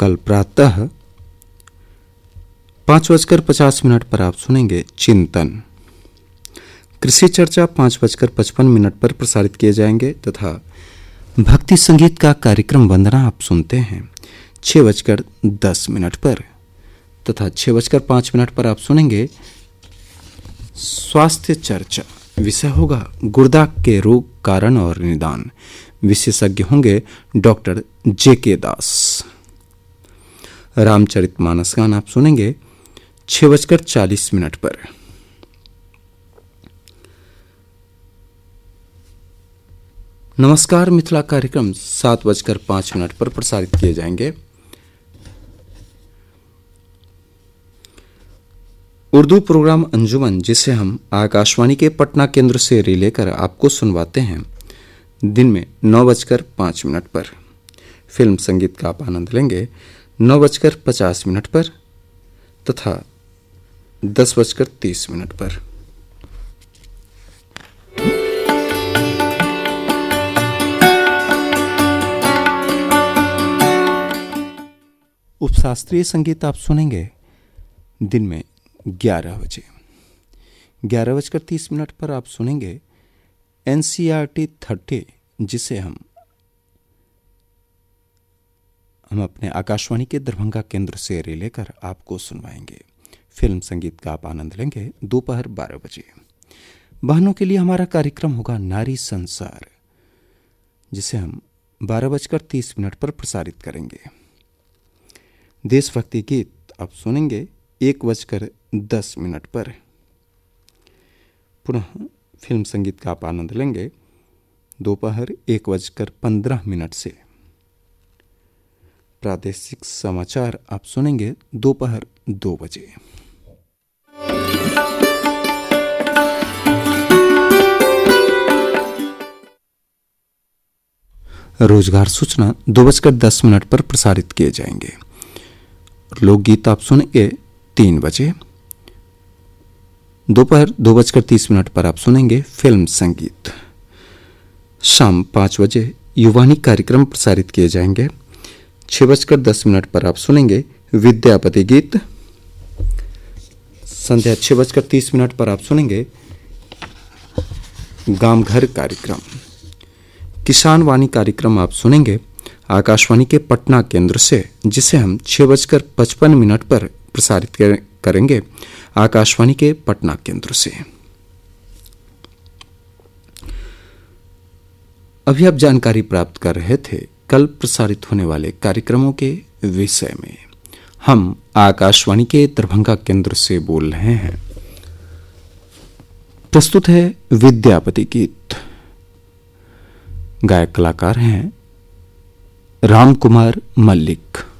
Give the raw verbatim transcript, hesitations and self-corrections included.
कल प्रातः पाँच बजकर पचास मिनट पर आप सुनेंगे चिंतन। कृषि चर्चा पाँच बजकर पचपन मिनट पर प्रसारित किए जाएंगे तथा भक्ति संगीत का कार्यक्रम वंदना आप सुनते हैं छः बजकर दस मिनट पर तथा छः बजकर पाँच मिनट पर आप सुनेंगे स्वास्थ्य चर्चा। विषय होगा गुर्दा के रोग कारण और निदान। विशेषज्ञ होंगे डॉक्टर जे के दास। रामचरितमानस गान आप सुनेंगे छः बजकर चालीस मिनट पर। नमस्कार मिथिला कार्यक्रम सात बजकर पाँच मिनट पर प्रसारित किए जाएंगे। उर्दू प्रोग्राम अंजुमन, जिसे हम आकाशवाणी के पटना केंद्र से रिले कर आपको सुनवाते हैं, दिन में नौ बजकर पाँच मिनट पर। फिल्म संगीत का आप आनंद लेंगे नौ बजकर पचास मिनट पर तथा दस बजकर तीस मिनट पर। उपशास्त्रीय संगीत आप सुनेंगे दिन में ग्यारह बजे। ग्यारह बजकर तीस मिनट पर आप सुनेंगे एनसीईआरटी थर्टी, जिसे हम हम अपने आकाशवाणी के दरभंगा केंद्र से रिले कर आपको सुनवाएंगे। फिल्म संगीत का आप आनंद लेंगे दोपहर बारह बजे। बहनों के लिए हमारा कार्यक्रम होगा नारी संसार, जिसे हम बारह बजकर तीस मिनट पर प्रसारित करेंगे। देशभक्ति गीत आप सुनेंगे एक बजकर दस मिनट पर। पुनः फिल्म संगीत का आप आनंद लेंगे दोपहर एक बजकर पंद्रह मिनट से। प्रादेशिक समाचार आप सुनेंगे दोपहर दो बजे। रोजगार सूचना दो बजकर दस मिनट पर प्रसारित किए जाएंगे। लोकगीत आप सुनेंगे तीन बजे। दोपहर दो बजकर तीस मिनट पर आप सुनेंगे फिल्म संगीत। शाम पाँच बजे युवानी कार्यक्रम प्रसारित किए जाएंगे। छः बजकर दस मिनट पर आप सुनेंगे विद्यापति गीत। संध्या छः बजकर तीस मिनट पर आप सुनेंगे गांव घर कार्यक्रम। किसान वाणी कार्यक्रम आप सुनेंगे आकाशवाणी के पटना केंद्र से, जिसे हम छः बजकर पचपन मिनट पर प्रसारित करेंगे आकाशवाणी के पटना केंद्र से। अभी आप जानकारी प्राप्त कर रहे थे कल प्रसारित होने वाले कार्यक्रमों के विषय में। हम आकाशवाणी के दरभंगा केंद्र से बोल रहे हैं। प्रस्तुत है विद्यापति गीत। गायक कलाकार हैं राम कुमार मल्लिक।